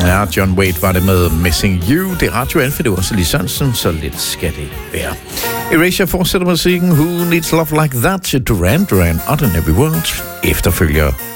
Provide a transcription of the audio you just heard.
Ja, John Waite var det med Missing You. Det er Radio Alfa, det var så lige Sørensen, så lidt skal det være. Erasure fortsætter musikken. Who Needs Love Like That til Duran Duran, Ordinary World. Efterfølger